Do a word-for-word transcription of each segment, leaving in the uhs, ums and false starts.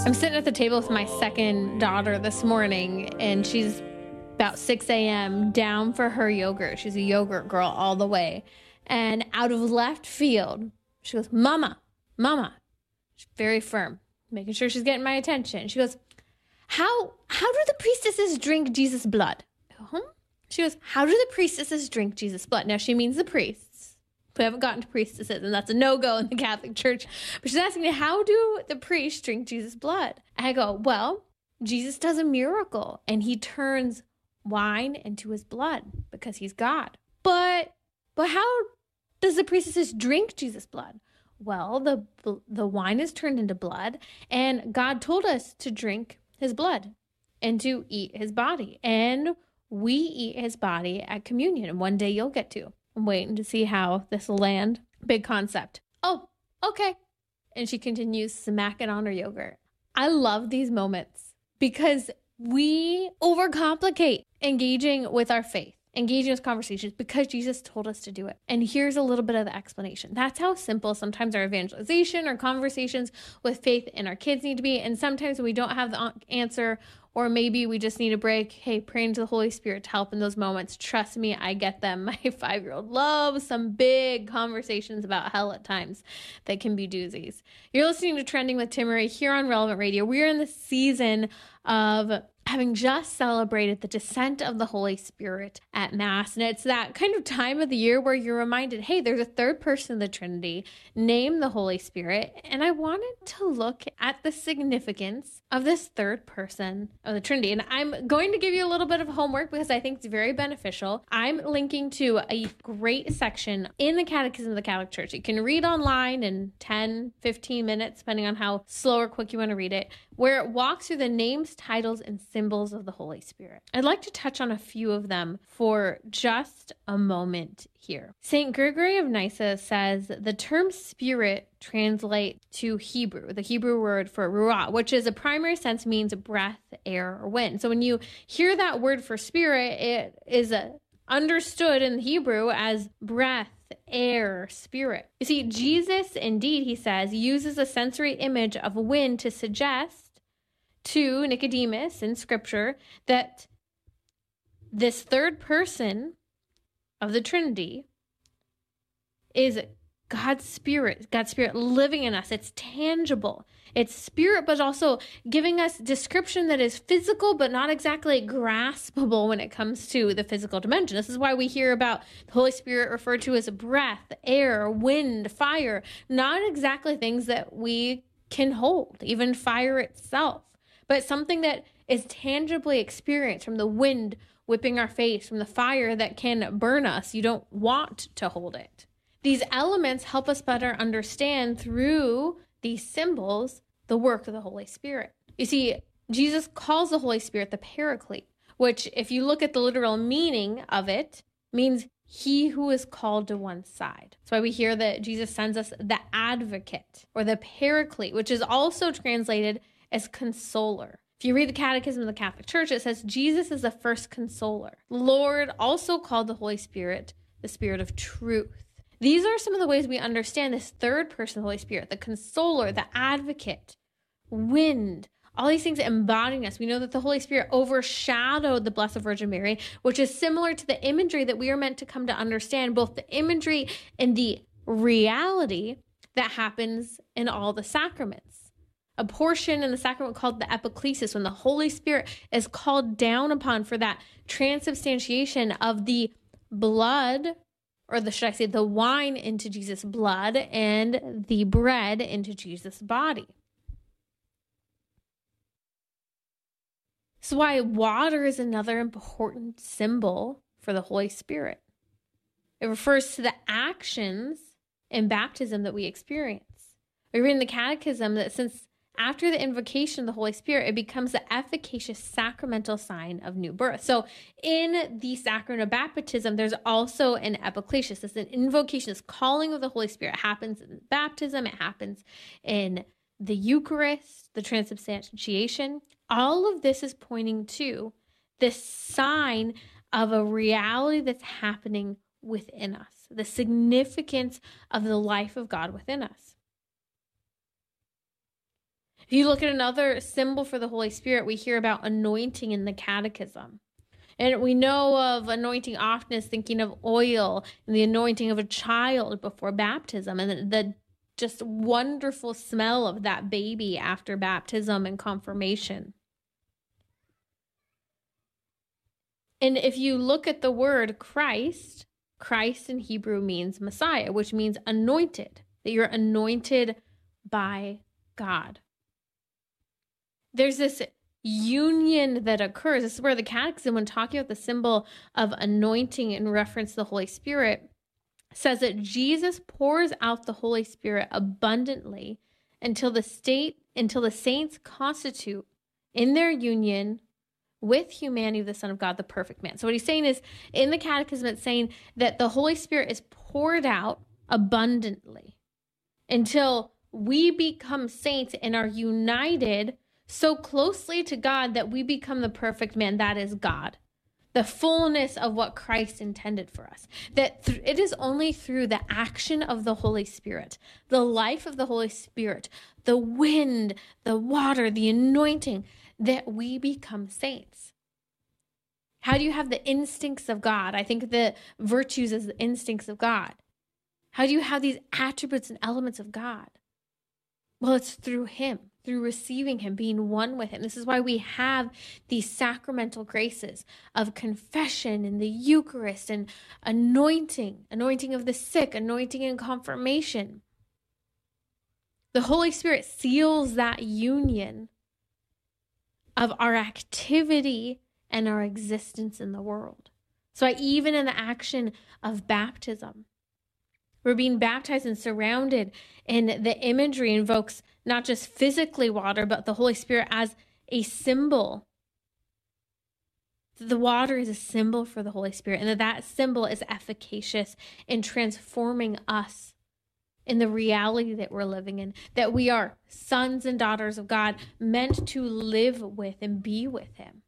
I'm sitting at the table with my second daughter this morning, and she's about six a.m. down for her yogurt. She's a yogurt girl all the way. And out of left field, she goes, Mama, Mama. She's very firm, making sure she's getting my attention. She goes, how, how do the priestesses drink Jesus' blood? I go, huh? She goes, how do the priestesses drink Jesus' blood? Now, she means the priests. We haven't gotten to priestesses, and that's a no-go in the Catholic Church. But she's asking me, how do the priests drink Jesus' blood? And I go, well, Jesus does a miracle, and he turns wine into his blood because he's God. But but how does the priestesses drink Jesus' blood? Well, the the wine is turned into blood, and God told us to drink his blood and to eat his body. And we eat his body at communion, and one day you'll get to. I'm waiting to see how this will land. Big concept. Oh, okay. And she continues smacking on her yogurt. I love these moments because we overcomplicate engaging with our faith, engaging with conversations because Jesus told us to do it. And here's a little bit of the explanation. That's how simple sometimes our evangelization or conversations with faith and our kids need to be. And sometimes we don't have the answer, or maybe we just need a break. Hey, praying to the Holy Spirit to help in those moments. Trust me, I get them. My five-year-old loves some big conversations about hell at times that can be doozies. You're listening to Trending with Timmerie here on Relevant Radio. We're in the season of having just celebrated the descent of the Holy Spirit at Mass. And it's that kind of time of the year where you're reminded, hey, there's a third person of the Trinity named the Holy Spirit. And I wanted to look at the significance of this third person of the Trinity. And I'm going to give you a little bit of homework because I think it's very beneficial. I'm linking to a great section in the Catechism of the Catholic Church. You can read online in ten, fifteen minutes, depending on how slow or quick you want to read it, where it walks through the names, titles, and symbols of the Holy Spirit. I'd like to touch on a few of them for just a moment here. Saint Gregory of Nyssa says the term spirit translates to Hebrew, the Hebrew word for ruah, which is a primary sense means breath, air, or wind. So when you hear that word for spirit, it is a, understood in Hebrew as breath, air, spirit. You see, Jesus, indeed, he says, uses a sensory image of wind to suggest to Nicodemus in scripture that this third person of the Trinity is God's Spirit, God's Spirit living in us. It's tangible. It's spirit, but also giving us description that is physical, but not exactly graspable when it comes to the physical dimension. This is why we hear about the Holy Spirit referred to as breath, air, wind, fire, not exactly things that we can hold, even fire itself, but something that is tangibly experienced from the wind whipping our face, from the fire that can burn us. You don't want to hold it. These elements help us better understand through these symbols the work of the Holy Spirit. You see, Jesus calls the Holy Spirit the Paraclete, which, if you look at the literal meaning of it, means he who is called to one side. That's why we hear that Jesus sends us the Advocate or the Paraclete, which is also translated as consoler. If you read the Catechism of the Catholic Church, it says Jesus is the first consoler. Lord also called the Holy Spirit the Spirit of truth. These are some of the ways we understand this third person of the Holy Spirit, the consoler, the advocate, wind, all these things embodying us. We know that the Holy Spirit overshadowed the Blessed Virgin Mary, which is similar to the imagery that we are meant to come to understand, both the imagery and the reality that happens in all the sacraments. A portion in the sacrament called the epiclesis, when the Holy Spirit is called down upon for that transubstantiation of the blood, or the should I say the wine into Jesus' blood and the bread into Jesus' body. That's why water is another important symbol for the Holy Spirit. It refers to the actions in baptism that we experience. We read in the Catechism that since after the invocation of the Holy Spirit, it becomes the efficacious sacramental sign of new birth. So in the sacrament of baptism, there's also an epiclesis. It's an invocation, this calling of the Holy Spirit. It happens in baptism. It happens in the Eucharist, the transubstantiation. All of this is pointing to this sign of a reality that's happening within us, the significance of the life of God within us. If you look at another symbol for the Holy Spirit, we hear about anointing in the Catechism. And we know of anointing often as thinking of oil and the anointing of a child before baptism, and the, the just wonderful smell of that baby after baptism and confirmation. And if you look at the word Christ, Christ in Hebrew means Messiah, which means anointed, that you're anointed by God. There's this union that occurs. This is where the Catechism, when talking about the symbol of anointing in reference to the Holy Spirit, says that Jesus pours out the Holy Spirit abundantly until the state, until the saints constitute in their union with humanity of the Son of God, the perfect man. So what he's saying is, in the Catechism, it's saying that the Holy Spirit is poured out abundantly until we become saints and are united so closely to God that we become the perfect man, that is God. The fullness of what Christ intended for us. That th- it is only through the action of the Holy Spirit, the life of the Holy Spirit, the wind, the water, the anointing, that we become saints. How do you have the instincts of God? I think the virtues as the instincts of God. How do you have these attributes and elements of God? Well, it's through him, through receiving him, being one with him. This is why we have these sacramental graces of confession and the Eucharist and anointing, anointing of the sick, anointing and confirmation. The Holy Spirit seals that union of our activity and our existence in the world. So I, even in the action of baptism, we're being baptized and surrounded, and the imagery invokes not just physically water, but the Holy Spirit as a symbol. The water is a symbol for the Holy Spirit, and that that symbol is efficacious in transforming us in the reality that we're living in, that we are sons and daughters of God, meant to live with and be with him.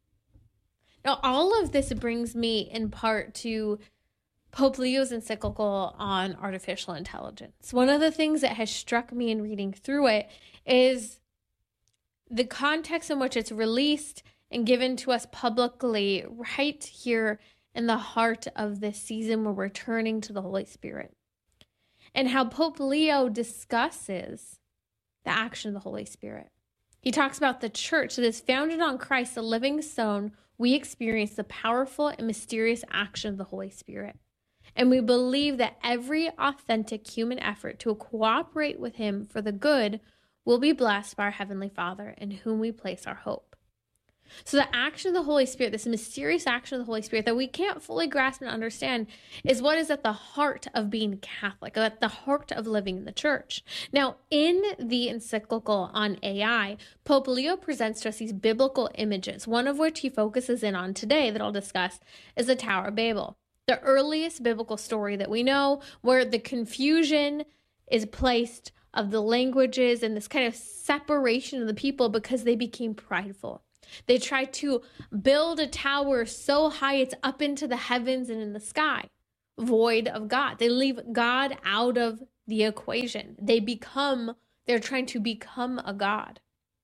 Now, all of this brings me in part to Pope Leo's encyclical on artificial intelligence. One of the things that has struck me in reading through it is the context in which it's released and given to us publicly right here in the heart of this season where we're turning to the Holy Spirit. And how Pope Leo discusses the action of the Holy Spirit. He talks about the church that is founded on Christ, the living stone. We experience the powerful and mysterious action of the Holy Spirit. And we believe that every authentic human effort to cooperate with him for the good will be blessed by our Heavenly Father, in whom we place our hope. So the action of the Holy Spirit, this mysterious action of the Holy Spirit that we can't fully grasp and understand, is what is at the heart of being Catholic, at the heart of living in the church. Now, in the encyclical on A I, Pope Leo presents to us these biblical images, one of which he focuses in on today that I'll discuss is the Tower of Babel. The earliest biblical story that we know, where the confusion is placed of the languages and this kind of separation of the people because they became prideful. They tried to build a tower so high it's up into the heavens and in the sky, void of God. They leave God out of the equation. They become, they're trying to become a god.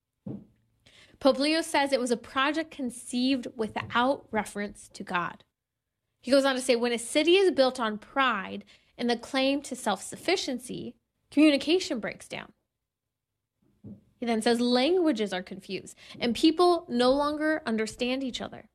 Pope Leo says it was a project conceived without reference to God. He goes on to say, when a city is built on pride and the claim to self-sufficiency, communication breaks down. He then says languages are confused and people no longer understand each other.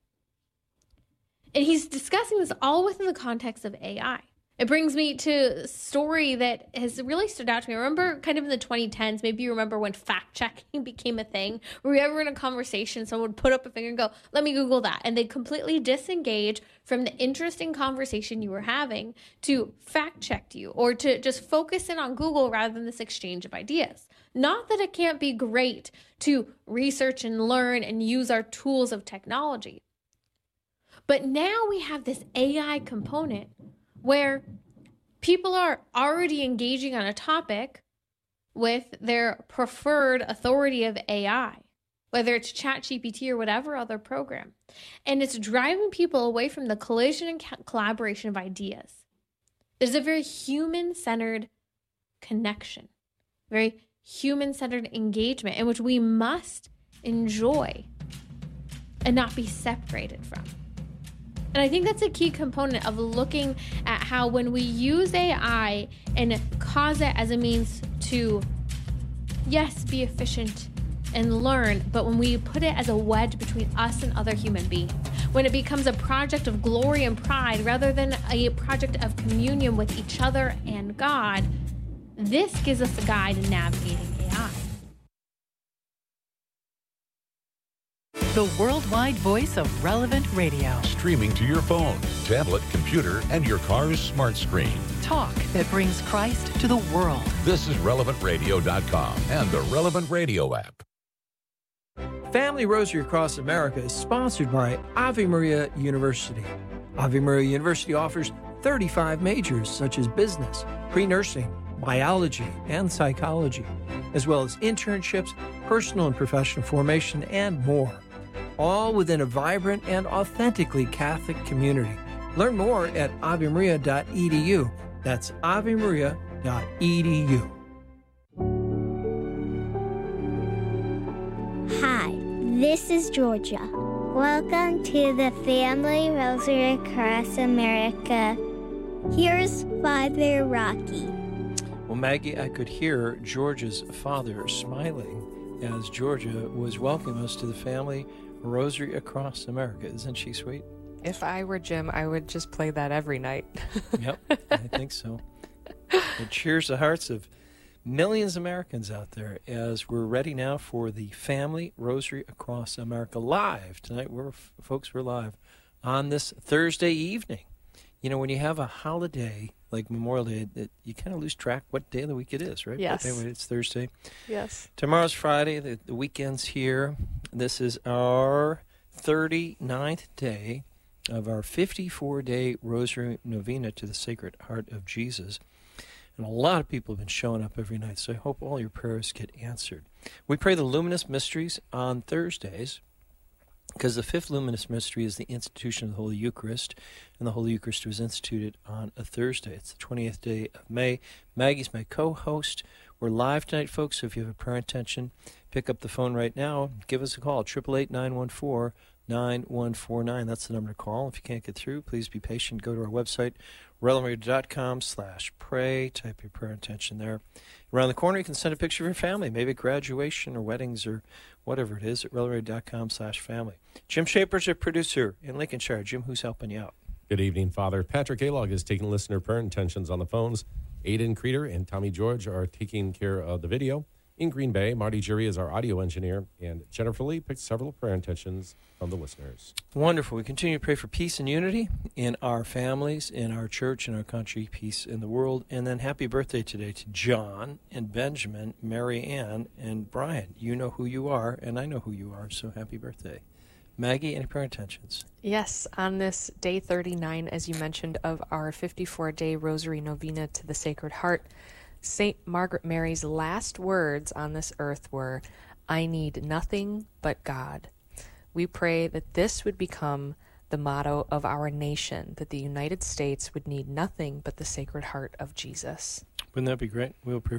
And he's discussing this all within the context of A I. It brings me to a story that has really stood out to me. I remember kind of in the twenty tens, maybe you remember when fact checking became a thing, where we ever in a conversation, someone would put up a finger and go, let me Google that. And they'd completely disengage from the interesting conversation you were having to fact check you or to just focus in on Google rather than this exchange of ideas. Not that it can't be great to research and learn and use our tools of technology. But now we have this A I component where people are already engaging on a topic with their preferred authority of A I, whether it's ChatGPT or whatever other program. And it's driving people away from the collision and collaboration of ideas. There's a very human-centered connection, very human-centered engagement in which we must enjoy and not be separated from. And I think that's a key component of looking at how when we use A I and cause it as a means to, yes, be efficient and learn, but when we put it as a wedge between us and other human beings, when it becomes a project of glory and pride rather than a project of communion with each other and God, this gives us a guide in navigating A I. The worldwide voice of Relevant Radio. Streaming to your phone, tablet, computer, and your car's smart screen. Talk that brings Christ to the world. This is relevant radio dot com and the Relevant Radio app. Family Rosary Across America is sponsored by Ave Maria University. Ave Maria University offers thirty-five majors such as business, pre-nursing, biology, and psychology, as well as internships, personal and professional formation, and more. All within a vibrant and authentically Catholic community. Learn more at ave maria dot e d u. That's ave maria dot e d u. Hi, this is Georgia. Welcome to the Family Rosary Across America. Here's Father Rocky. Well, Maggie, I could hear Georgia's father smiling as Georgia was welcoming us to the Family Rosary Across America. Isn't she sweet? If I were Jim, I would just play that every night. Yep, I think so. It cheers the hearts of millions of Americans out there as we're ready now for the Family Rosary Across America live. Tonight, we're folks, we're live on this Thursday evening. You know, when you have a holiday like Memorial Day, it, you kind of lose track what day of the week it is, right? Yes. But anyway, it's Thursday. Yes. Tomorrow's Friday. The, the weekend's here. This is our thirty-ninth day of our fifty-four day Rosary Novena to the Sacred Heart of Jesus. And a lot of people have been showing up every night, so I hope all your prayers get answered. We pray the Luminous Mysteries on Thursdays, because the fifth luminous mystery is the institution of the Holy Eucharist, and the Holy Eucharist was instituted on a Thursday. It's the twentieth day of May. Maggie's my co-host. We're live tonight, folks, so if you have a prayer intention, pick up the phone right now. Give us a call, eight eight eight, nine one four, nine one four nine. That's the number to call. If you can't get through, please be patient. Go to our website, relevant dot com slash pray. Type your prayer intention there. Around the corner, you can send a picture of your family, maybe graduation or weddings or whatever it is, at relevant dot com slash family. Jim Shaper's your producer in Lincolnshire. Jim, who's helping you out? Good evening, Father. Patrick Alog is taking listener prayer intentions on the phones. Aidan Creeder and Tommy George are taking care of the video. In Green Bay, Marty Jury is our audio engineer, and Jennifer Lee picked several prayer intentions from the listeners. Wonderful. We continue to pray for peace and unity in our families, in our church, in our country, peace in the world. And then happy birthday today to John and Benjamin, Mary Ann, and Brian. You know who you are, and I know who you are, so happy birthday. Maggie, any prayer intentions? Yes, on this day thirty-nine, as you mentioned, of our fifty-four day Rosary Novena to the Sacred Heart, Saint Margaret Mary's last words on this earth were, "I need nothing but God." We pray that this would become the motto of our nation, that the United States would need nothing but the Sacred Heart of Jesus. Wouldn't that be great? We'll pray